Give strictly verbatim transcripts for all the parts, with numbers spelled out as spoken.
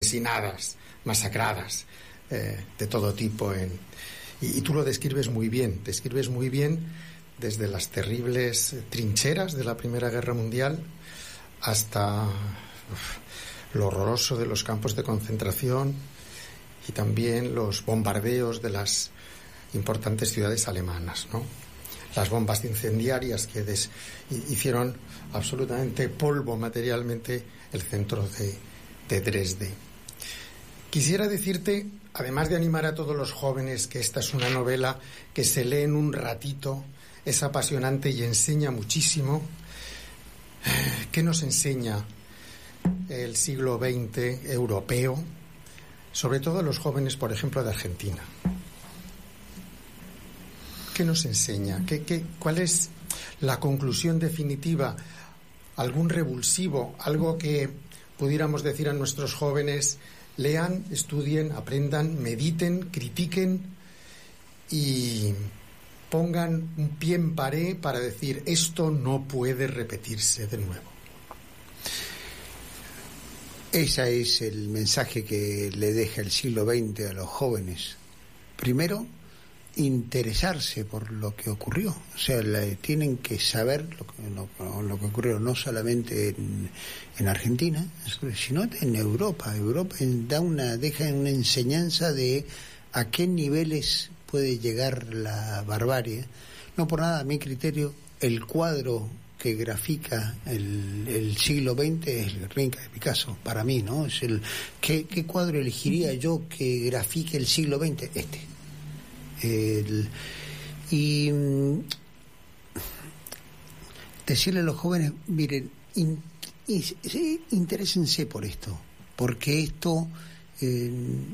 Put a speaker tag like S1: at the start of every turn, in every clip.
S1: asesinadas, masacradas, eh, de todo tipo. En, y, y tú lo describes muy bien, describes muy bien desde las terribles trincheras de la Primera Guerra Mundial hasta uf, lo horroroso de los campos de concentración y también los bombardeos de las importantes ciudades alemanas, ¿no? Las bombas incendiarias que des, hicieron absolutamente polvo materialmente el centro de, de Dresde. Quisiera decirte, además de animar a todos los jóvenes, que esta es una novela que se lee en un ratito, es apasionante y enseña muchísimo. ¿Qué nos enseña el siglo veinte europeo? Sobre todo a los jóvenes, por ejemplo, de Argentina. ¿Qué nos enseña? ¿Qué, qué, ¿Cuál es la conclusión definitiva? ¿Algún revulsivo? Algo que pudiéramos decir a nuestros jóvenes: lean, estudien, aprendan, mediten, critiquen y pongan un pie en pared para decir: esto no puede repetirse de nuevo.
S2: Ese es el mensaje que le deja el siglo veinte a los jóvenes. Primero, interesarse por lo que ocurrió, o sea, la, tienen que saber lo que, lo, lo que ocurrió no solamente en, en Argentina, sino en Europa. Europa da una, deja una enseñanza de a qué niveles puede llegar la barbarie. No por nada, a mi criterio, el cuadro que grafica el, el siglo veinte es el Guernica de Picasso, para mí, ¿no? Es el ¿qué, qué cuadro elegiría yo que grafique el siglo veinte? Este. El, y mm, decirle a los jóvenes: miren, in, in, in, interésense por esto, porque esto eh,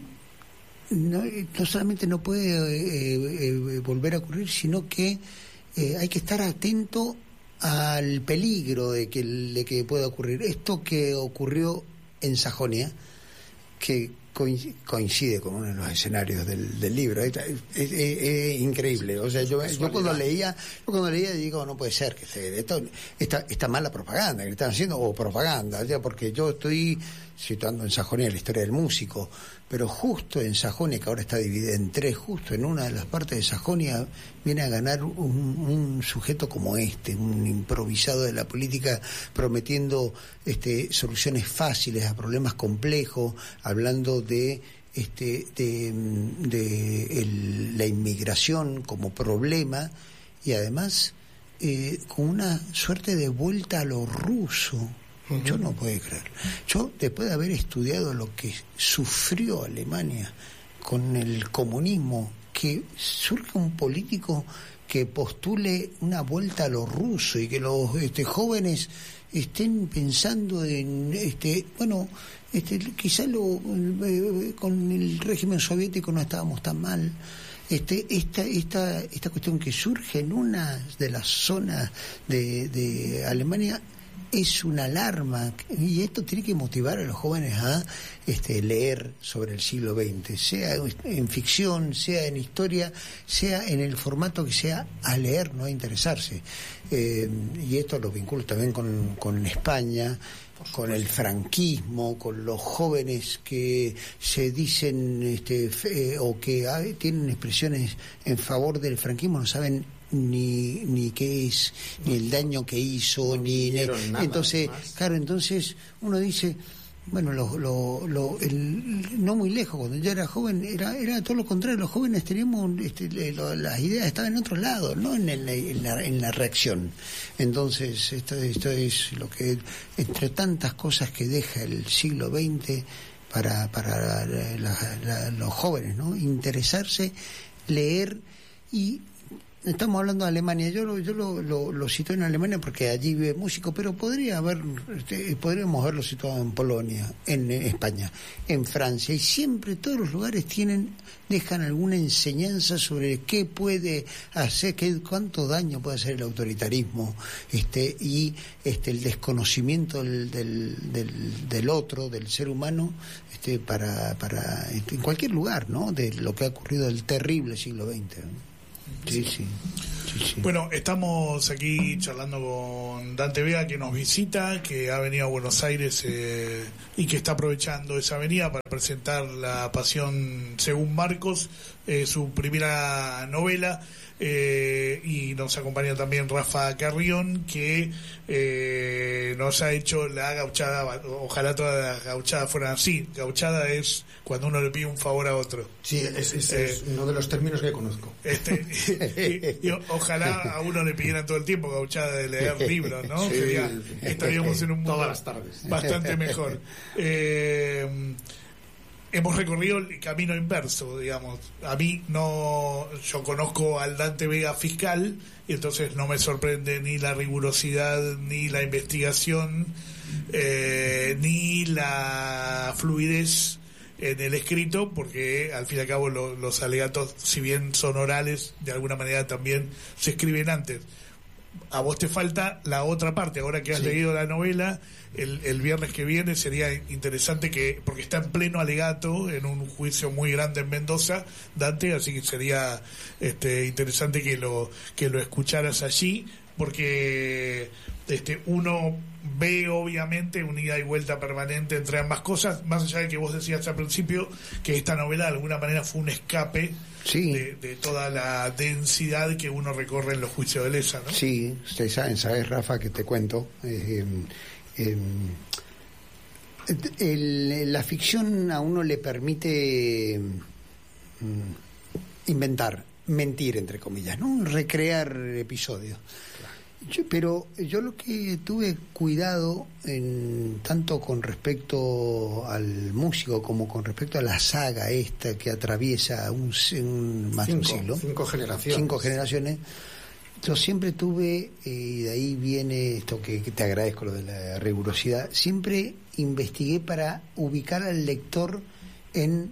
S2: no, no solamente no puede eh, eh, volver a ocurrir, sino que eh, hay que estar atento al peligro de que, de que pueda ocurrir. Esto que ocurrió en Sajonia, que coincide con uno de los escenarios del, del libro, es, es, es, es increíble. O sea, yo, yo cuando leía, yo cuando leía digo, no puede ser que se, esto, esta, esta mala propaganda que están haciendo, o propaganda, ya, porque yo estoy situando en Sajonia la historia del músico, pero justo en Sajonia, que ahora está dividida en tres, justo en una de las partes de Sajonia viene a ganar un, un sujeto como este, un improvisado de la política, prometiendo este, soluciones fáciles a problemas complejos, hablando de este de, de el, la inmigración como problema, y además eh, con una suerte de vuelta a lo ruso. Uh-huh. Yo no puedo creer. Yo, después de haber estudiado lo que sufrió Alemania con el comunismo, que surge un político que postule una vuelta a lo ruso y que los este, jóvenes estén pensando en este bueno este quizá lo eh, con el régimen soviético no estábamos tan mal. Este, esta, esta, esta cuestión que surge en una de las zonas de, de Alemania es una alarma, y esto tiene que motivar a los jóvenes a este, leer sobre el siglo veinte, sea en ficción, sea en historia, sea en el formato que sea, a leer, no a interesarse. Eh, y esto lo vinculo también con, con España, con el franquismo, con los jóvenes que se dicen este, fe, o que ah, tienen expresiones en favor del franquismo, no saben ni ni qué es, ni el daño que hizo, no ni, ni entonces más. Claro, entonces uno dice, bueno, lo, lo, lo, el, no muy lejos, cuando yo era joven era era todo lo contrario, los jóvenes teníamos este, lo, las ideas estaban en otro lado, no en, el, en, la, en la reacción. Entonces esto, esto es lo que, entre tantas cosas que deja el siglo veinte para para la, la, la, los jóvenes, ¿no? Interesarse, leer. Y estamos hablando de Alemania, yo lo, yo lo, lo, lo cito en Alemania porque allí vive músico, pero podría haber, este, podríamos haberlo situado en Polonia, en, en España, en Francia, y siempre todos los lugares tienen, dejan alguna enseñanza sobre qué puede hacer, qué, cuánto daño puede hacer el autoritarismo, este, y este, el desconocimiento del, del, del, del otro, del ser humano, este, para, para este, en cualquier lugar, ¿no? De lo que ha ocurrido el terrible siglo veinte, ¿no? Sí, sí. Sí, sí.
S3: Bueno, estamos aquí charlando con Dante Vega, que nos visita, que ha venido a Buenos Aires eh, y que está aprovechando esa venida para presentar La Pasión según Marcos, eh, su primera novela. Eh, y nos acompaña también Rafa Carrión, que eh, nos ha hecho la gauchada. Ojalá todas las gauchadas fueran así. Gauchada es cuando uno le pide un favor a otro.
S1: Sí, es, es,
S3: eh,
S1: es uno de los términos que conozco.
S3: Este, y, y, y ojalá a uno le pidieran todo el tiempo gauchada de leer libros, ¿no?
S1: Sí,
S3: Sería, estaríamos en un mundo
S1: todas las tardes
S3: bastante mejor. Eh, hemos recorrido el camino inverso, digamos. A mí no, yo conozco al Dante Vega fiscal y entonces no me sorprende ni la rigurosidad, ni la investigación, eh, ni la fluidez en el escrito, porque al fin y al cabo lo, los alegatos, si bien son orales, de alguna manera también se escriben antes. A vos te falta la otra parte. Ahora que has sí. leído la novela, el, el viernes que viene sería interesante que, porque está en pleno alegato en un juicio muy grande en Mendoza, Dante, así que sería este interesante que lo que lo escucharas allí, porque este uno ve obviamente una ida y vuelta permanente entre ambas cosas, más allá de que vos decías al principio que esta novela de alguna manera fue un escape sí. de, de toda la densidad que uno recorre en los juicios de lesa, ¿no?
S2: Sí, ustedes saben, sabes, Rafa, que te cuento, eh, eh, el, la ficción a uno le permite mm, inventar, mentir, entre comillas, ¿no? Recrear episodios. Yo, pero yo lo que tuve cuidado en, tanto con respecto al músico como con respecto a la saga esta que atraviesa un, un más de un siglo,
S1: cinco generaciones
S2: cinco generaciones yo siempre tuve, y eh, de ahí viene esto que, que te agradezco, lo de la rigurosidad, siempre investigué para ubicar al lector en,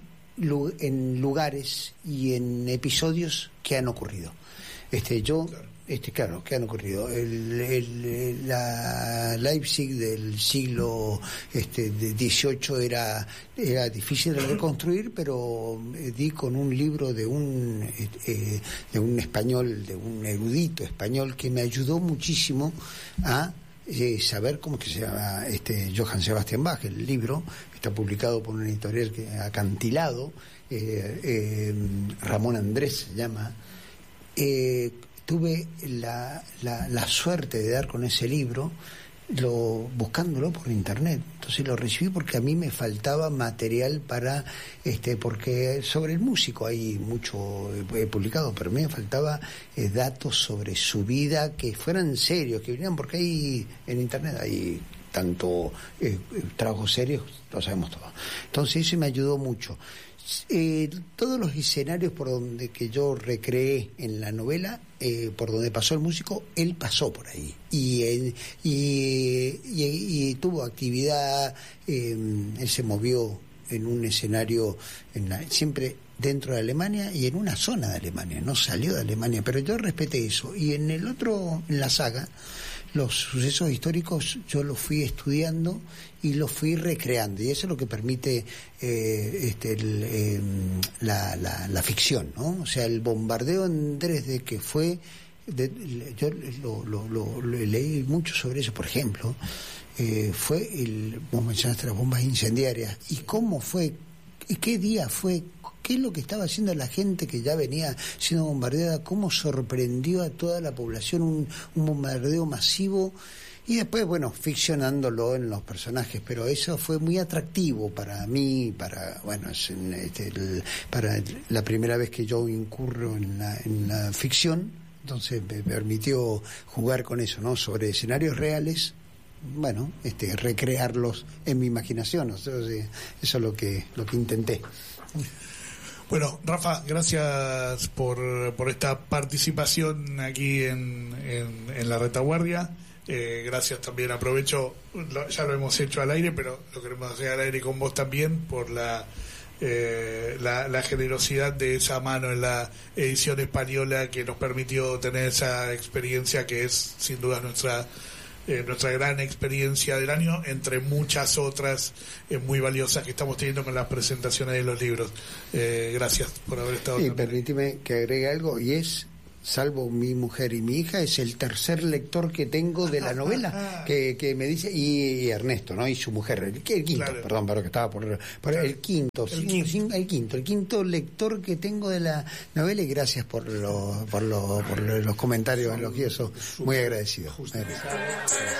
S2: en lugares y en episodios que han ocurrido. Este yo claro. Este, claro, ¿qué han ocurrido? El, el, la Leipzig del siglo este, de dieciocho era, era difícil de reconstruir, pero eh, di con un libro de un, eh, de un español, de un erudito español, que me ayudó muchísimo a eh, saber cómo que se llama este Johann Sebastian Bach. El libro está publicado por una editorial que Acantilado, eh, eh, Ramón Andrés se llama. Eh, tuve la, la, la suerte de dar con ese libro lo buscándolo por internet, entonces lo recibí porque a mí me faltaba material para este porque sobre el músico hay mucho eh, publicado, pero a mí me faltaba eh, datos sobre su vida que fueran serios, que vinieran, porque hay en internet hay tanto eh, trabajos serios, lo sabemos todo. Entonces eso me ayudó mucho. Eh, todos los escenarios por donde que yo recreé en la novela, eh, por donde pasó el músico, él pasó por ahí y él, y, y, y tuvo actividad, eh, él se movió en un escenario en la, siempre dentro de Alemania y en una zona de Alemania, no salió de Alemania, pero yo respeté eso. Y en el otro, en la saga, los sucesos históricos yo los fui estudiando y los fui recreando, y eso es lo que permite eh, este, el, eh, la, la, la ficción, ¿no? O sea, el bombardeo en Dresde, que fue de, yo lo, lo, lo, lo leí mucho sobre eso, por ejemplo, eh, fue el, vos mencionaste las bombas incendiarias, y cómo fue, y qué día fue, qué es lo que estaba haciendo la gente que ya venía siendo bombardeada, cómo sorprendió a toda la población un, un bombardeo masivo, y después, bueno, ficcionándolo en los personajes, pero eso fue muy atractivo para mí, para, bueno, es este, el, para la primera vez que yo incurro en la, en la ficción, entonces me permitió jugar con eso, ¿no? Sobre escenarios reales, bueno, este, recrearlos en mi imaginación, o sea, eso es lo que, lo que intenté.
S3: Bueno, Rafa, gracias por, por esta participación aquí en, en, en La Retaguardia. Eh, gracias también, aprovecho, lo, ya lo hemos hecho al aire, pero lo queremos hacer al aire con vos también, por la, eh, la, la generosidad de esa mano en la edición española que nos permitió tener esa experiencia que es sin duda nuestra eh, nuestra gran experiencia del año, entre muchas otras eh, muy valiosas que estamos teniendo con las presentaciones de los libros. Eh, gracias por haber estado.
S2: Sí, permíteme que agregue algo, y es salvo mi mujer y mi hija, es el tercer lector que tengo de la novela, que, que me dice, y, y Ernesto, ¿no? Y su mujer, el, el quinto, claro. perdón, pero que estaba por, por claro. el quinto, el, cinco, quinto. el quinto, el quinto lector que tengo de la novela, y gracias por, lo, por, lo, por lo, los comentarios elogiosos, muy agradecido.